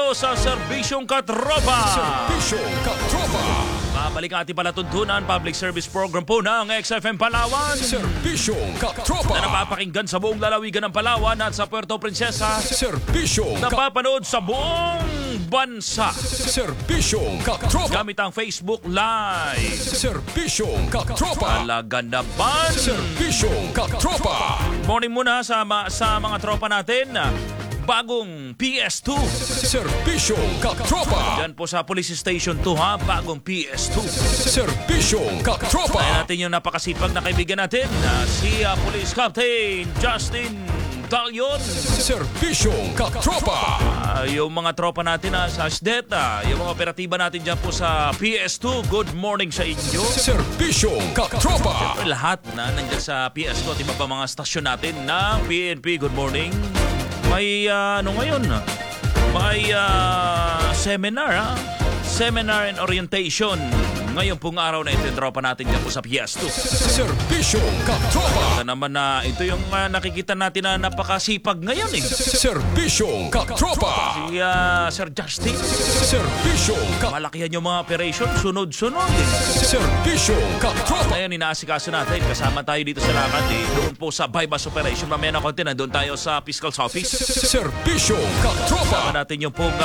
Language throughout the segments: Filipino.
tayo sa Serbisyong Katropa. Serbisyong Katropa. Babalik ang ating palatuntunan, public service program po ng XFM Palawan. Serbisyong Katropa. Na napapakinggan sa buong lalawigan ng Palawan at sa Puerto Princesa. Serbisyong Napapanood sa buong bansa. Serbisyong Katropa. Gamit ang Facebook Live. Serbisyong Katropa. Talaga naman. Serbisyong Katropa. Morning muna sa mga tropa natin. Bagong PS2. Serbisyong Katropa. Diyan po sa Police Station 2 ha, bagong PS2. Serbisyong Katropa. Tayo natin yung napakasipag na kaibigan natin, si Police Captain Justin Dalion. Serbisyong Katropa. Yung mga tropa natin sa SDET, yung mga operatiba natin dyan po sa PS2, good morning sa inyo. Serbisyong Katropa. Siyempre lahat na nandiyan sa PS2 at iba pa mga stasyon natin ng PNP, good morning. May ngayon, may seminar, seminar and orientation. Ngayon pong araw na ito, tropa natin dyan po sa PS2. Serbisyong Katropa. Ito naman na ito yung nakikita natin na napakasipag ngayon eh. Serbisyong Katropa. Si Sir Justin. Serbisyong Katropa. Malakihan yung mga operation, sunod-sunod eh. Serbisyong Katropa. Ngayon, inaasikaso natin. Kasama tayo dito sa lakad eh. Doon po sa bypass operation. Mamaya na konti, nandun tayo sa Fiscal's Office. Serbisyong Katropa. Kasama natin yung pong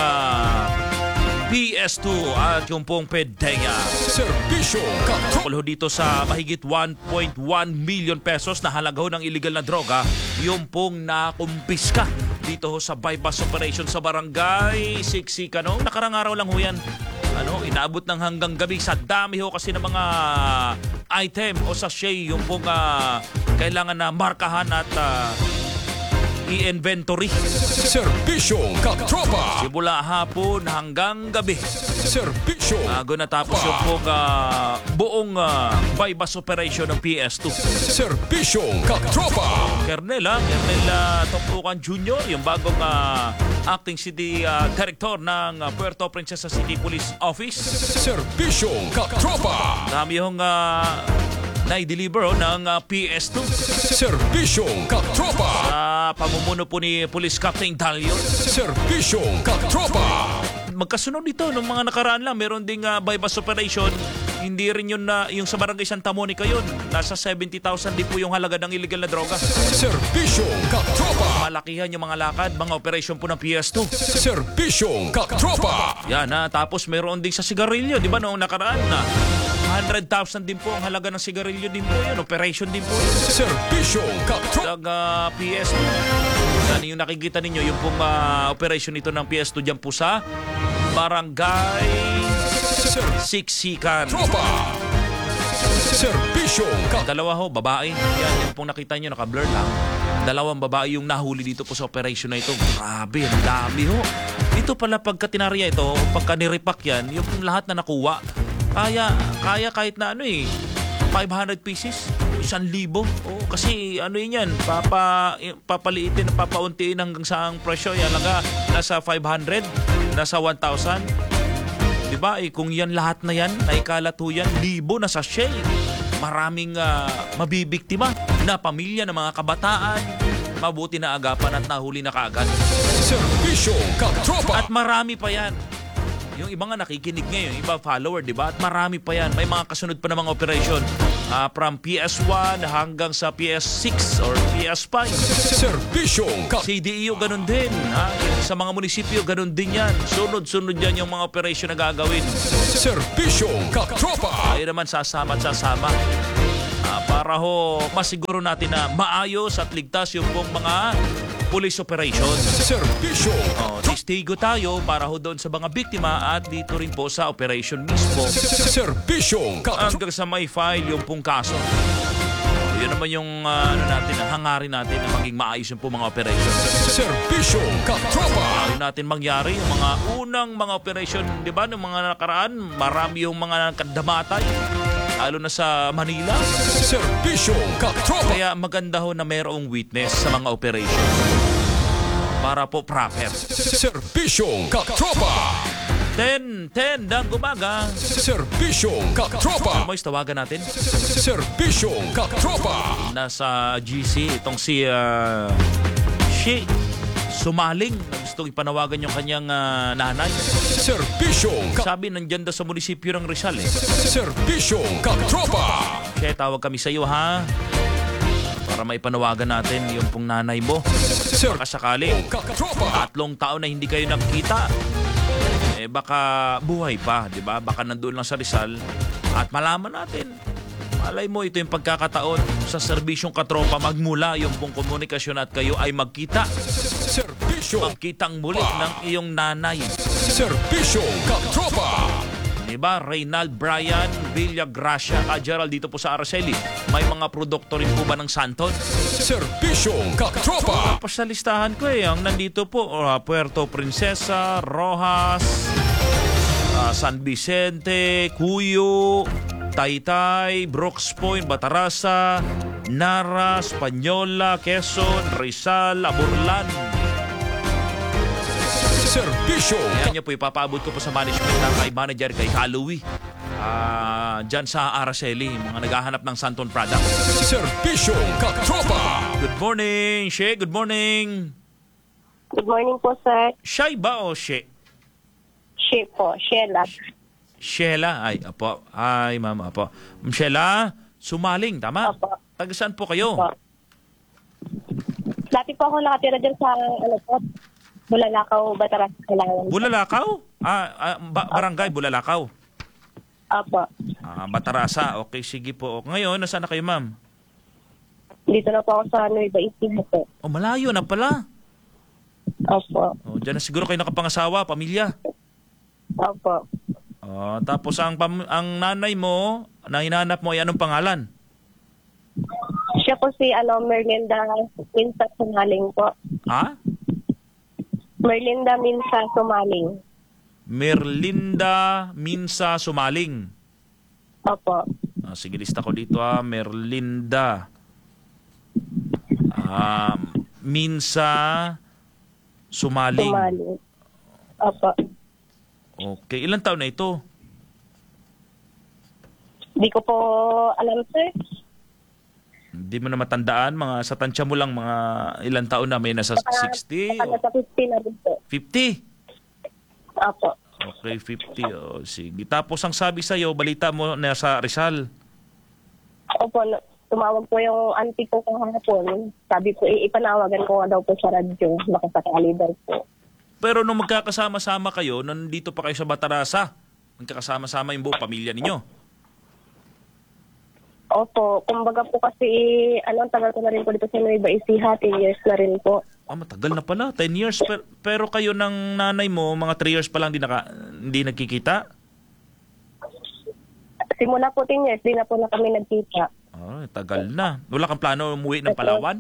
PS2 at yung pong PDEA. Serbisyong Katropa. Kulho dito sa mahigit 1.1 million pesos na halagaw ng illegal na droga, yung pong nakumpiska dito ho sa bypass operation sa barangay Siksika. Nakarang araw lang ho yan. Inaabot ng hanggang gabi sa dami ho kasi ng mga item o sachet yung pong kailangan na markahan at i-inventory. Serbisyong Katropa. Simula hapon hanggang gabi. Serbisyong Bago natapos yung pong buong bypass operation ng PS2. Serbisyong Katropa. Kernel Topukan Jr., yung bagong acting city director ng Puerto Princesa City Police Office. Serbisyong Katropa. Dami yung na-deliver ng PS2. Serbisyong Katropa. Sa pamumuno po ni Police Captain Dalion. Serbisyong Katropa. Magkasunod dito nung mga nakaraan lang, meron ding bypass operation. Hindi rin yun yung sa Barangay Santa Monica yun. Nasa 70,000 din po yung halaga ng illegal na droga. Serbisyong Katropa. Malakihan yung mga lakad, mga operation po ng PS2. Serbisyong Katropa. Yan tapos meron din sa sigarilyo, di ba noong nakaraan na 100,000 din po ang halaga ng sigarilyo din po yun. Operation din po yun. Serbisyong Katropa. PS2. Yan yung nakikita ninyo, yung pong operation nito ng PS2 dyan po sa Barangay Siksikan. Tropa. Serbisyong Katropa. Dalawa ho, babae. Yan pong nakita nyo, naka-blur lang. Dalawang babae yung nahuli dito po sa operation na ito. Grabe, ang dami ho. Ito pala pagka tinarya ito, pagka niripak yan, yung lahat na nakuha, kaya kahit na 500 pieces, 1,000. Kasi yan, papaliitin, papauntiin hanggang sa ang presyo. Yan lang nasa 500, nasa 1,000. Diba? Kung yan lahat na yan, naikalat ho yan, 1,000 na sachet. Maraming mabibiktima na pamilya ng mga kabataan. Mabuti na agapan at nahuli na kaagad. Serbisyong Katropa. At marami pa yan. Yung iba nga nakikinig ngayon, iba follower, di ba? At marami pa yan. May mga kasunod pa na mga operation from PS1 hanggang sa PS6 or PS5. Serbisyong Katropa. CDEO ganun din. Sa mga munisipyo, ganun din yan. Sunod-sunod yan yung mga operation na gagawin. Serbisyong Katropa. Tayo naman sasama at sasama. Para ho masiguro natin na maayos at ligtas yung pong mga police operations. Serbisyong Testigo tayo para ho doon sa mga biktima at dito rin po sa operation mismo. Serbisyong Hanggang sa may file yung pong kaso. Yun naman yung hangarin natin na maging maayos yung pong mga operations. Serbisyong Katropa. Ayaw natin mangyari yung mga unang mga operation, di ba? Ng mga nakaraan, marami yung mga kadamatay. Lalo na sa Manila. Serbisyong Katropa. Kaya maganda ho na mayroong witness sa mga operation. Para po proper. Serbisyong Katropa. 10 ng umaga. Serbisyong Katropa. Mois, tawagan natin. Serbisyong Katropa. Nasa GC itong si sumaling na gustong ipanawagan yung kanyang nanay. Serbisyong Sabi nandyan daw sa munisipyo ng Rizal eh. Serbisyong Katropa. Kaya tawag kami sa iyo ha. Para maipanawagan natin yung pong nanay mo. Baka sakali, Katropa. 3 taon na hindi kayo nakikita. Eh baka buhay pa, di ba? Baka nandoon lang sa Rizal at malaman natin. Malay mo, ito yung pagkakataon sa serbisyong Katropa magmula yung pong komunikasyon at kayo ay magkita. Serbisyong Magkitang muli ng iyong nanay. Serbisyong Katropa. Diba? Reynald Brian Villagracia Gerald dito po sa Araceli. May mga produkto rin po ba ng Santon? Serbisyong Katropa. Tapos sa listahan ko ang nandito po Puerto Princesa, Rojas, San Vicente, Cuyo, Taytay, Brooks Point, Batarasa, Nara, Española, Quezon, Rizal, Aburlan. Serbisyong Yan niyo po ipapaabot ko po sa management ng kay manager kay Kaluwi. Dyan sa Araceli, mga naghahanap ng Santon product. Serbisyong Katropa. Good morning, She. Good morning. Good morning po, sir. Shy ba o She? She po, Sheila. Sheila. Ay, apo. Ay, ma'am, apo. Sheila, sumaling, tama? Apo. Taga saan po kayo? Po. Dati po ako nakatira dyan sa, Bulalakaw, Bataras, Kailangan. Bulalakaw? Barangay Bulalakaw. Apo. Batarasa. Okay, sige po. Ngayon, nasaan na kayo, ma'am? Dito na po ako sa Nueva Ecija po. Oh, malayo na pala. Opo. Oh, dyan na siguro kayo nakapangasawa, pamilya. Opo. Tapos ang nanay mo, na hinanap mo ay anong pangalan? Siya po si, Merlinda Minsa Sumaling po. Ha? Merlinda Minsa Sumaling. Merlinda Minsa Sumaling. Opo. Sige, lista ko dito Merlinda Minsa Sumaling. Sumaling. Opo. Okay. Ilang taon na ito? Di ko po alam, sir. Hindi mo na matandaan. Sa tansya mo lang mga ilang taon na. May nasa 60? Nasa 50 na din po. 50? Opo. Okay, 50. Sige. Tapos ang sabi sa'yo, balita mo na sa Rizal. Opo, tumawag po yung auntie ko kahapon. Sabi po, ipanawagan ko nga daw po sa radyo. Makasakali daw po. Pero nung magkakasama-sama kayo, nandito pa kayo sa Batarasa, magkakasama-sama yung buong pamilya ninyo. Opo, kumbaga po kasi, tagal ko na rin po dito sa Nueva Ecija, 10 years na rin po. Matagal na pala, 10 years. Pero kayo ng nanay mo, mga 3 years pa lang hindi nagkikita? Simula po 10 years, di na po na kami nagkita. Tagal na. Wala kang plano umuwi ng Palawan?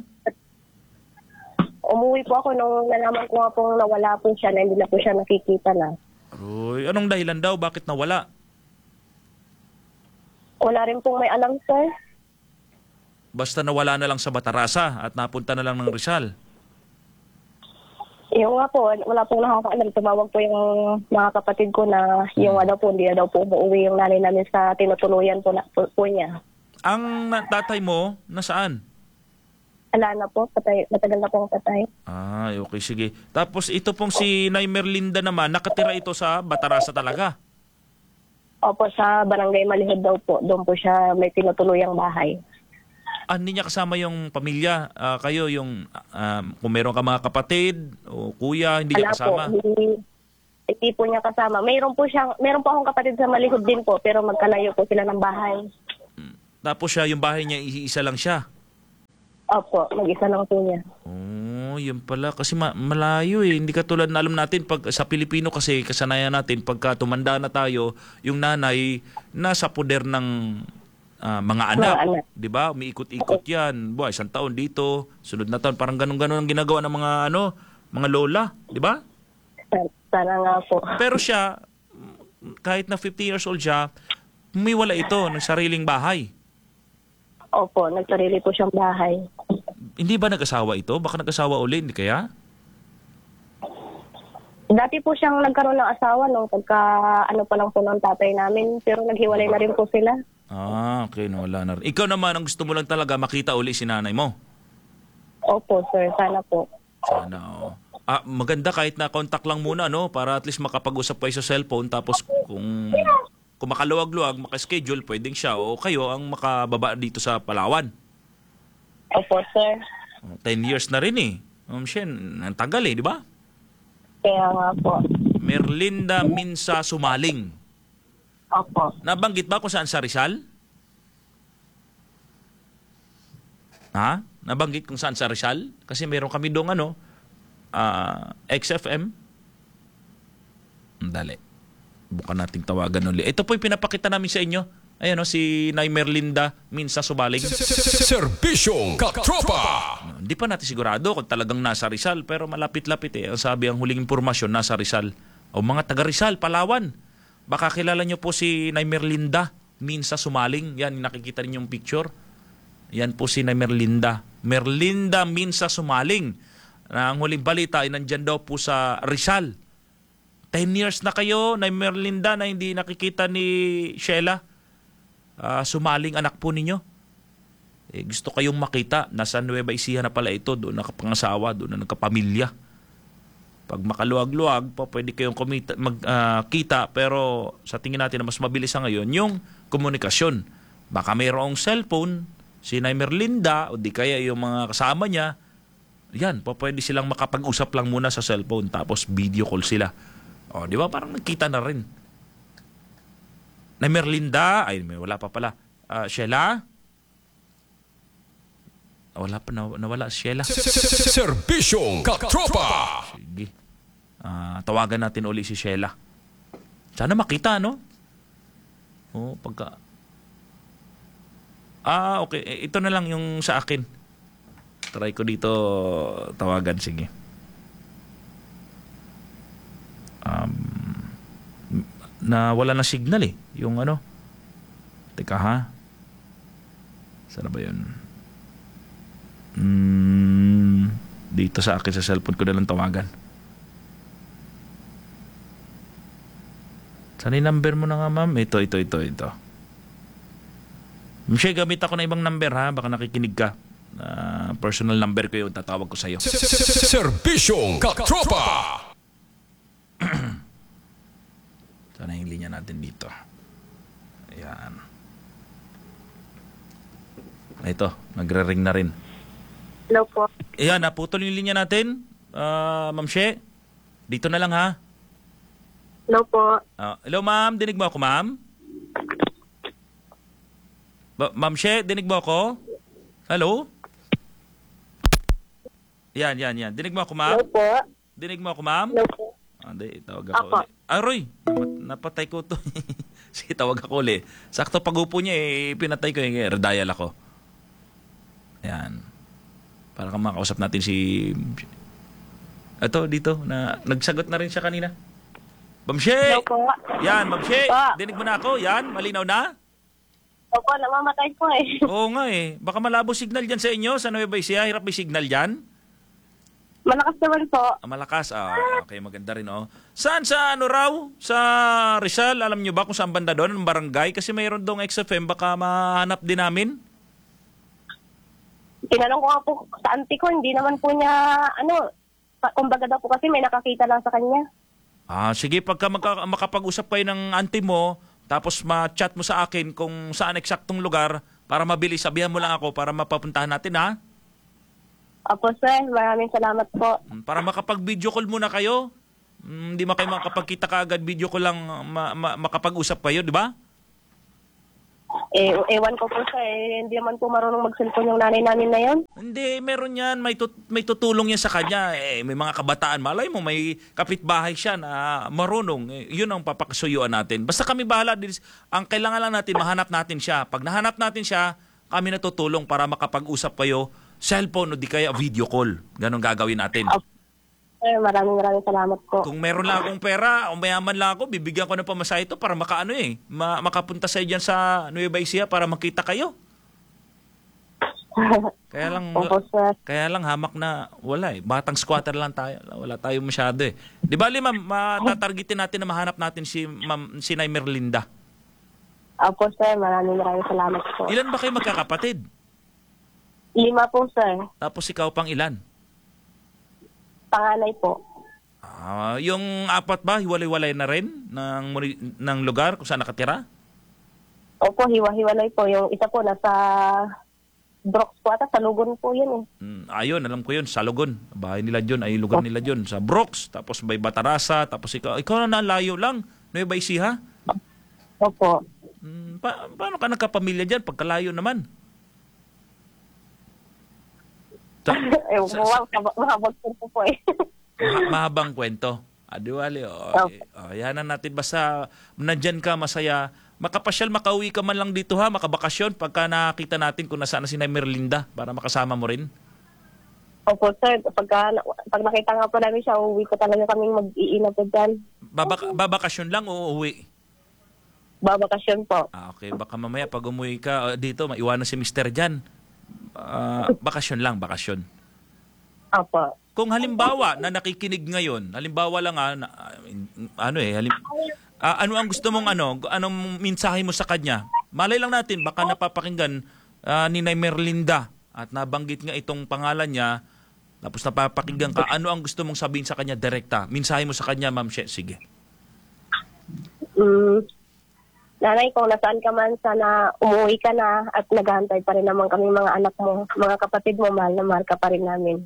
Umuwi po ako nung nalaman ko nga pong nawala po siya na hindi na po siya nakikita na. Aroy, anong dahilan daw? Bakit nawala? Wala rin pong may alam, sir. Basta nawala na lang sa Batarasa at napunta na lang ng Rizal. Yung nga po, wala pong nakakaalam. Tumawag po yung mga kapatid ko na yung nga daw po, hindi na daw po umuwi yung nanay namin sa tinutuluyan po niya. Ang tatay mo, nasaan? Wala na po, patay, matagal na po ang patay. Okay, sige. Tapos ito pong si Nay Merlinda naman, nakatira ito sa Batarasa talaga? Opo, sa Barangay Malihod daw po. Doon po siya may tinutuluyang bahay. Hindi niya kasama yung pamilya? Kayo, kung meron ka mga kapatid o kuya, hindi niya kasama? Po, hindi po niya kasama. Meron po akong kapatid sa Malihod din po, pero magkalayo po sila ng bahay. Tapos yung bahay niya, isa lang siya? Opo, mag-isa lang po niya. Yun pala. Kasi malayo eh. Hindi katulad na alam natin, pag sa Pilipino kasi, kasanayan natin, pagka tumanda na tayo, yung nanay nasa poder ng mga anak. Diba? Umiikot-ikot yan. Isang taon dito, sunod na taon. Parang ganun-ganun ang ginagawa ng mga lola. Diba? Sana nga po. Pero siya, kahit na 50 years old siya, humiwala ito ng sariling bahay. Opo, nagsarili po siyang bahay. Hindi ba nag-asawa ito? Baka nag-asawa uli, hindi kaya? Dati po siyang nagkaroon ng asawa nung pagka pa lang po ng tatay namin, pero naghiwalay na rin po sila. Okay, wala na rin. Ikaw naman, ang gusto mo lang talaga makita uli si nanay mo? Opo, sir. Sana po. Sana, Maganda kahit na contact lang muna, no? Para at least makapag-usap kayo sa cellphone. Tapos kung makaluwag-luwag, makaschedule, pwedeng siya o kayo ang makababa dito sa Palawan. Opo, sir. 10 years na rin eh. Shen, ang tagal eh, di ba? Kaya nga po. Merlinda Minsa Sumaling. Opo. Nabanggit ba kung saan sa Rizal? Ha? Nabanggit kung saan sa Rizal? Kasi meron kami doon XFM. Dali. Bukan nating tawagan ulit. Ito po yung pinapakita namin sa inyo. Ayan si Nay Merlinda Minsa Sumaling. Serbisyong Katropa. Hindi pa natin sigurado kung talagang nasa Rizal, pero malapit-lapit eh. Ang sabi, ang huling impormasyon, nasa Rizal. O mga taga Rizal, Palawan. Baka kilala nyo po si Nay Merlinda Minsa Sumaling. Yan, nakikita niyo yung picture. Yan po si Nay Merlinda. Merlinda Minsa Sumaling. Ang huling balita ay nandyan daw po sa Rizal. 10 years na kayo, Nay Merlinda, na hindi nakikita ni Sheila. Sumaling anak po ninyo. Gusto kayong makita. Nasa Nueva Ecija na pala ito. Doon nakapangasawa, doon na nagkapamilya. Pag makaluwag-luwag, pwede kayong kita. Pero sa tingin natin na mas mabilis sa ngayon, yung komunikasyon. Baka mayroong cellphone, si Nay Merlinda, o di kaya yung mga kasama niya, yan, pwede silang makapag-usap lang muna sa cellphone. Tapos video call sila. O, di ba? Parang nagkita na rin. Nay Merlinda, wala pa pala. Sheila? Wala pa, nawala si Sheila. Serbisyong Katropa. Sige. Tawagan natin uli si Sheila. Sana makita, no? Pagka... okay. Ito na lang yung sa akin. Try ko dito tawagan, sige. Na wala na signal eh. Yung Teka ha. Saan ba yun? Dito sa akin sa cellphone ko na lang tawagan. Saan yung number mo na nga, ma'am? Ito. Mshe, gamit ako na ibang number ha. Baka nakikinig ka. Personal number ko yung tatawag ko sa'yo. Serbisyong Katropa. Sana yung linya natin dito. Ayan. Ito, nagre-ring na rin. Hello po. Ayan, naputol yung linya natin. Ma'am She, dito na lang ha. Hello po. Hello ma'am, dinig mo ako ma'am? Ma'am She, dinig mo ako? Hello? Yan. Dinig mo ako ma'am? Hello po. Dinig mo ako ma'am? Hello po. Hindi, tawag ako Apo. ulit. Roy, napatay ko to. Sige, tawag ako ulit. Sakto pag-upo niya, pinatay ko yung redial ako. Ayan. Para kang makausap natin si... Ito, dito, na nagsagot na rin siya kanina. Mamshe! Hello po. Yan, Mamshe! Pa. Dinig mo na ako? Yan, malinaw na? Opo, namamatay po eh. Oo nga eh. Baka malabo signal dyan sa inyo, sa Nueva Ecija. Hirap may signal dyan. Malakas naman po. Malakas. Okay, maganda rin. Saan sa raw? Sa Rizal? Alam nyo ba kung saan banda doon? Ang barangay? Kasi mayroon doong XFM. Baka mahanap din namin. Tinanong ko nga po sa auntie ko, hindi naman po niya, kumbaga daw po kasi may nakakita lang sa kanya. Sige, pagka makapag-usap kayo ng auntie mo, tapos ma-chat mo sa akin kung saan eksaktong lugar, para mabilis, sabihan mo lang ako para mapapuntahan natin, ha? Opo, sir. Maraming salamat po. Para makapag-video call muna kayo. Hindi kayo makapagkita kaagad, video call lang makapag-usap kayo, di ba? Ewan ko po, sir. Hindi naman po marunong mag-cellphone yung nanay namin na yun. Hindi, meron yan. May tutulong yan sa kanya. May mga kabataan. Malay mo, may kapitbahay siya na marunong. Yun ang papakasuyuan natin. Basta kami bahala. Ang kailangan lang natin, mahanap natin siya. Pag nahanap natin siya, kami natutulong para makapag-usap kayo. Cellphone o di kaya video call. Ganon gagawin natin. Sir, maraming salamat po. Kung meron lang akong pera o mayaman lang ako, bibigyan ko ng pamasahe ito para makapunta sa dyan sa Nueva Ecija para makita kayo. Opo, sir. Kaya lang hamak na wala eh. Batang squatter lang tayo. Wala tayo masyado eh. Di ba, ma'am, matatargetin natin na mahanap natin si Nay Merlinda. Opo, sir. Maraming salamat po. Ilan ba kayo magkakapatid? 5 po, sir. Tapos ikaw pang ilan? panganay po. Yung apat ba, hiwalay-walay na rin ng lugar kung saan nakatira? Opo, hiwa-hiwalay po. Yung isa po nasa Brooks po ata, sa Lugon po yun eh. Ayun, alam ko yun, sa Lugon. Bahay nila dyan, ay lugar nila dyan. Sa Brooks, tapos may Batarasa, tapos ikaw na layo lang. Nueva Ecija? Opo. Paano ka nagkapamilya dyan pagkalayo naman? Mahabag po eh. Mahabang kwento. Adiwali, yan na natin. Basta nandyan ka, masaya. Makapasyal, makauwi ka man lang dito ha, makabakasyon pagka nakita natin kung nasaan na si Merlinda para makasama mo rin. Opo sir, pag nakita nga po namin siya, uwi ko talaga kaming mag-iina po dyan. Babakasyon lang o uuwi? Babakasyon po. Okay, baka mamaya pag umuwi ka dito, maiwanan si Mr. dyan. Bakasyon lang, bakasyon. Opo. Kung halimbawa na nakikinig ngayon, halimbawa lang ano ang gusto mong anong mensahe mo sa kanya? Malay lang natin, baka napapakinggan ni Merlinda at nabanggit nga itong pangalan niya, tapos napapakinggan ka, ano ang gusto mong sabihin sa kanya direkta? Mensahe mo sa kanya, Ma'am She, sige. Nanay, kung nasaan ka man, sana umuwi ka na at naghahantay pa rin naman kami mga anak mo, mga kapatid mo, mahal na mahal ka pa rin namin.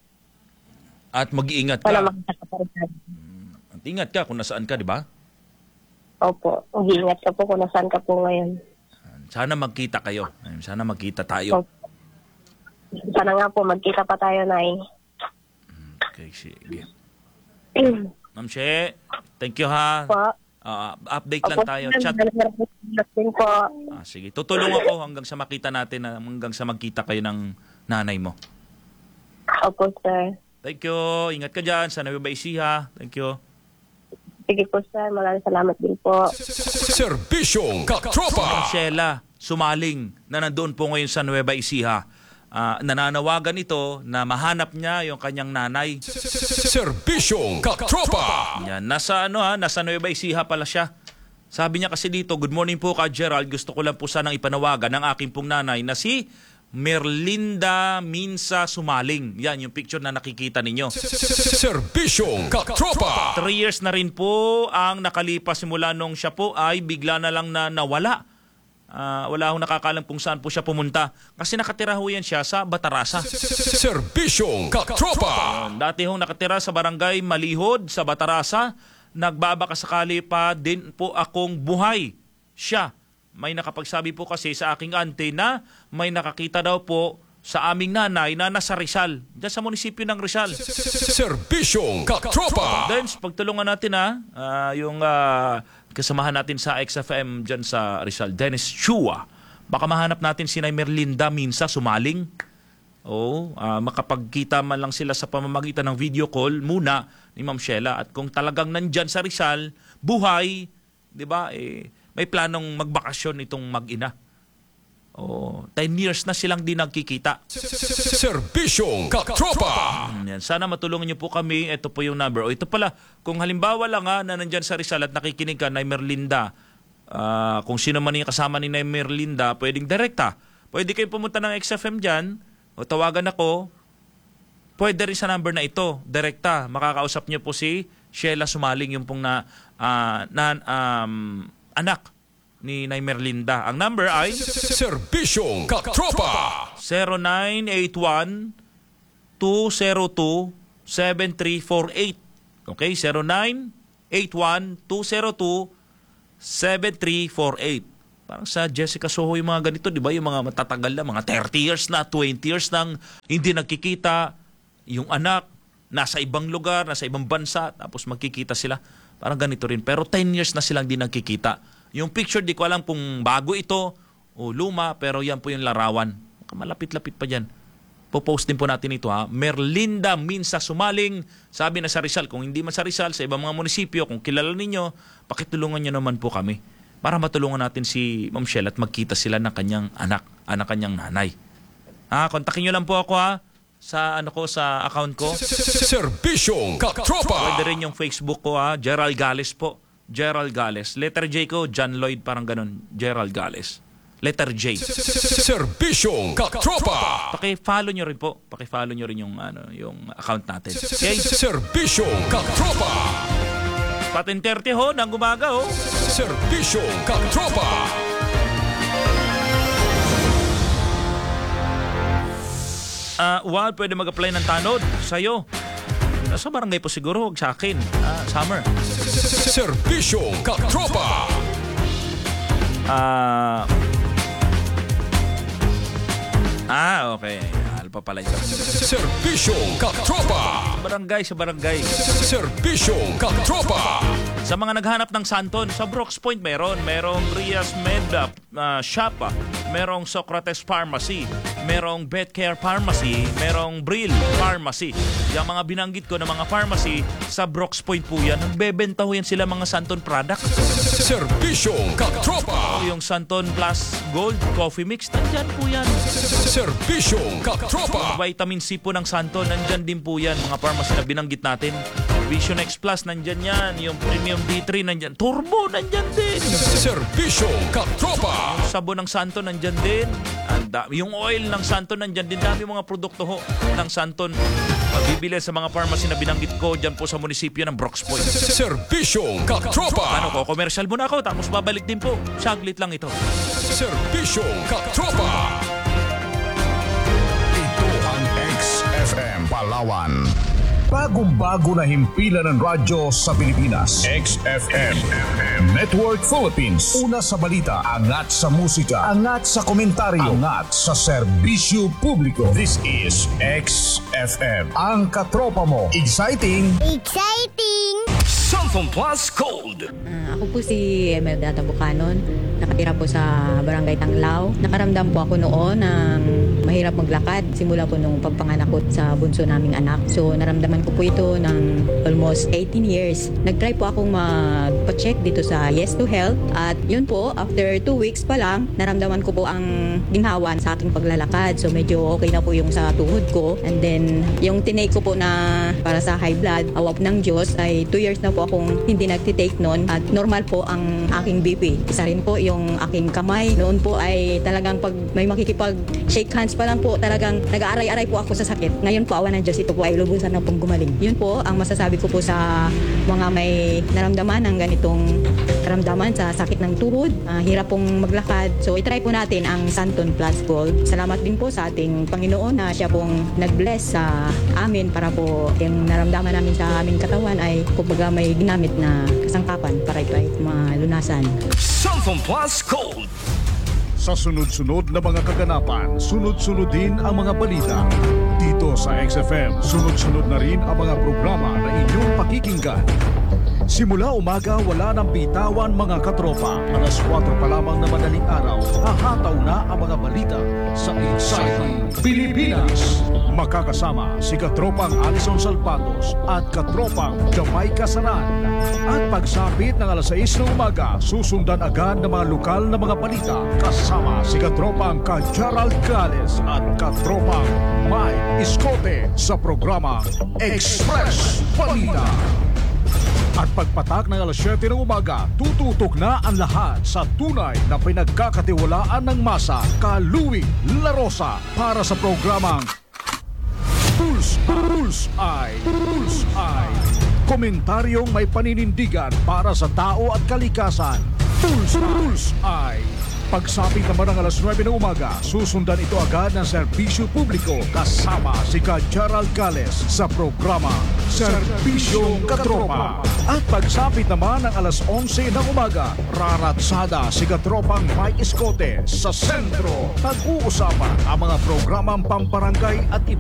At mag-iingat ka. Sana makita ka pa rin namin. At ingat ka kung nasaan ka, di ba? Opo, mag-iingat ka po kung nasaan ka po ngayon. Sana magkita kayo. Sana magkita tayo. Opo. Sana nga po, magkita pa tayo, Nay. Okay, sige. Ma'am She, thank you ha. Po. Update lang tayo. Chat. Po. Sige, tutulong ako hanggang sa makita natin, hanggang sa magkita kayo ng nanay mo. Opo, sir. Thank you. Ingat ka dyan sa Nueva Ecija. Thank you. Sige po, sir. Maraming salamat din po. Serbisyong Katropa. Sheila Sumaling na nandoon po ngayon sa Nueva Ecija. Nananawagan ito na mahanap niya yung kanyang nanay. Serbisyong Katropa. Yan, nasa Nueva Ecija pala siya. Sabi niya kasi dito, good morning po ka Gerald, gusto ko lang po sanang ipanawagan ng aking pong nanay na si Merlinda Minsa Sumaling. Yan yung picture na nakikita ninyo. Serbisyong Katropa. 3 years na rin po ang nakalipas simula nung siya po ay bigla na lang na nawala. Wala akong nakakalam kung saan po siya pumunta. Kasi nakatira ho yan siya sa Batarasa. Serbisyong Katropa. Dati hong nakatira sa barangay Malihod sa Batarasa. Nagbabakasakali pa din po akong buhay siya. May nakapagsabi po kasi sa aking auntie na may nakakita daw po sa aming nanay na nasa Rizal. Diyan sa munisipyo ng Rizal. Serbisyong Katropa. Then, pagtulungan natin yung kasamahan natin sa XFM dyan sa Rizal, Dennis Chua. Baka mahanap natin si Merlinda Minsa Sumaling. Makapagkita man lang sila sa pamamagitan ng video call muna ni Ma'am Sheila. At kung talagang nandyan sa Rizal, buhay, di ba, may planong magbakasyon itong mag-ina. 10 years na silang di nagkikita. Serbisyong Katropa. Yan. Sana matulungan niyo po kami. Ito po yung number. Ito pala, kung halimbawa lang na nandyan sa Rizal at nakikinig ka, Merlinda, kung sino man yung kasama ni Merlinda, pwedeng direkta. Pwede kayo pumunta ng XFM dyan, o tawagan ako, pwede rin sa number na ito, direkta. Makakausap niyo po si Sheila Sumaling, yung pong anak ni Merlinda. Ang number ay Serbisyong Katropa. 0981-202-7348. Okay, 0981-202-7348. Parang sa Jessica Soho yung mga ganito, di ba? Yung mga matatagal na, mga 30 years na, 20 years nang hindi nagkikita. Yung anak, nasa ibang lugar, nasa ibang bansa, tapos magkikita sila. Parang ganito rin. Pero 10 years na silang di nagkikita. Yung picture, di ko alam kung bago ito o luma, pero yan po yung larawan. Malapit-lapit pa dyan. Popost din po natin ito ha. Merlinda Minsa Sumaling. Sabi na sa Rizal, kung hindi man sa Rizal, sa ibang mga munisipyo, kung kilala ninyo, pakitulungan nyo naman po kami para matulungan natin si Ma'am Shell at magkita sila ng kanyang anak kanyang nanay. Kontakin nyo lang po ako sa sa account ko. Serbisyong Katropa. Pwede rin yung Facebook ko Gerald Gales po. Gerald Gales. Letter J ko, John Lloyd, parang ganun. Gerald Gales. Letter J. Serbisyong Katropa. Paki-follow nyo rin po. Paki-follow nyo rin yung account natin. Okay? Serbisyong Katropa. Patin 30 ho, ng umaga ho. Serbisyong Katropa. Wow, pwede mag-apply ng tanod sa'yo. Sa barangay po siguro, huwag sa akin. Summer. Serbisyong Katropa. Okay. Alpa pala ito. Serbisyong Katropa. Sa barangay. Serbisyong Katropa. Sa mga naghanap ng Santon, sa Brooks Point merong Rias Med Shop, merong Socrates Pharmacy, merong Betcare Pharmacy, merong Brill Pharmacy. Yung mga binanggit ko na mga pharmacy, sa Brooks Point po yan. Nagbebenta ho yan sila mga Santon product. Serbisyong Katropa. Yung Santon Plus Gold Coffee Mix, nandyan po yan. Serbisyong Katropa. Vitamin C po ng Santon, nandyan din po yan. Mga pharmacy na binanggit natin. Vision X Plus, nandyan yan. Yung Premium D3, nandyan. Turbo, nandyan din. Serbisyong Katropa. Yung sabon ng Santon, nandyan din. Yung oil ng Santon, nandyan din. Dami mga produkto ho ng Santon. Mabibili sa mga pharmacy na binanggit ko dyan po sa munisipyo ng Brooks Point. Serbisyong Katropa. Commercial muna ako, tapos babalik din po. Saglit lang ito. Serbisyong Katropa. Ito ang XFM Palawan. Bagong-bago na himpilan ng radyo sa Pilipinas. XFM Network Philippines. Una sa balita, angat sa musika, angat sa komentaryo, angat sa serbisyo publiko. This is XFM. Ang katropa mo. Exciting! Exciting! Santon Plus Gold. Ako po si Emelda Tabucanon. Nakatira po sa Barangay Tanglao. Nakaramdam po ako noon ng mahirap maglakad. Simula po nung pagpanganak ko sa bunso naming anak. So naramdaman ko po ito ng almost 18 years. Nag-try po akong magpa-check dito sa Yes to Health. At yun po, after 2 weeks pa lang, naramdaman ko po ang ginhawan sa aking paglalakad. So medyo okay na po yung sa tuhod ko. And then yung tinake ko po na para sa high blood, awap ng Diyos, ay 2 years na po akong hindi nagtitake noon. At normal po ang aking BP. Isa rin po yung aking kamay. Noon po ay talagang pag may makikipag-shake hands pa lang po, talagang nag-aaray-aray po ako sa sakit. Ngayon po, awan ng Diyos, ito po ay lubusan na pong gumaling. Yun po ang masasabi ko po sa mga may naramdaman ng ganitong karamdaman sa sakit ng tuhod, hirap pong maglakad. So itry po natin ang Santon Plus Gold. Salamat din po sa ating Panginoon na siya pong nag-bless sa amin para po yung naramdaman namin sa aming katawan ay kumbaga may ginamit na kasangkapan para ito ay malunasan. Santon Plus Gold. Sa sunod-sunod na mga kaganapan, sunod-sunod din ang mga balita. Dito sa XFM, sunod-sunod na rin ang mga programa na inyong pakikinggan. Simula umaga, wala nang bitawan mga katropa. Alas 4 pa lamang na madaling araw, hahataw na ang mga balita sa Exciting Pilipinas. Makakasama si Katropang Alison Salpatos at Katropang Jamaica Saran. At pagsapit ng alas 6 ng umaga, susundan agad ng mga lokal na mga balita kasama si Katropang Gerald Gales at Katropang Mike Iskote sa programa Express Balita. At pagpatak ng alas 7 ng umaga, tututok na ang lahat sa tunay na pinagkakatiwalaan ng masa, Kaluwing La Rosa, para sa programang Pulse Eye. Komentaryong may paninindigan para sa tao at kalikasan. Pulse Eye. Pagsapit naman ng alas 9 ng umaga, susundan ito agad ng serbisyo publiko kasama si Gerald Gales sa programa Serbisyong Katropa. At pagsapit naman ng alas 11 ng umaga, raratsada si Katropang Mike Iskote sa sentro. Nag-uusapan ang mga programang pambarangay at